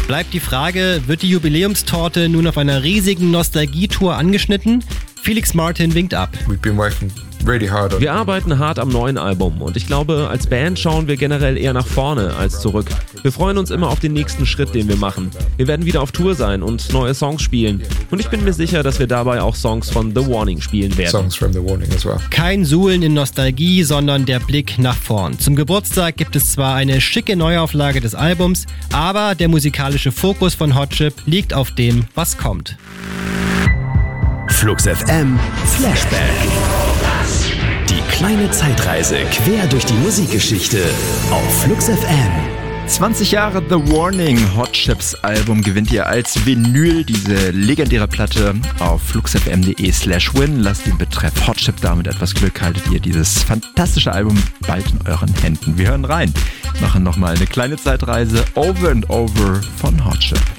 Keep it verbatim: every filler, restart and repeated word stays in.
Bleibt die Frage, wird die Jubiläumstorte nun auf einer riesigen Nostalgietour angeschnitten? Felix Martin winkt ab. We've been working really hard on Wir arbeiten hart am neuen Album und ich glaube, als Band schauen wir generell eher nach vorne als zurück. Wir freuen uns immer auf den nächsten Schritt, den wir machen. Wir werden wieder auf Tour sein und neue Songs spielen. Und ich bin mir sicher, dass wir dabei auch Songs von The Warning spielen werden. songs from The Warning as well. Kein Suhlen in Nostalgie, sondern der Blick nach vorn. Zum Geburtstag gibt es zwar eine schicke Neuauflage des Albums, aber der musikalische Fokus von Hot Chip liegt auf dem, was kommt. Flux F M Flashback. Die kleine Zeitreise quer durch die Musikgeschichte auf Flux F M. zwanzig Jahre The Warning, Hot Chips Album gewinnt ihr als Vinyl. Diese legendäre Platte auf fluxfm.de slash win. Lasst den Betreff Hot Chip da, mit etwas Glück haltet ihr dieses fantastische Album bald in euren Händen. Wir hören rein, machen nochmal eine kleine Zeitreise over and over von Hot Chip.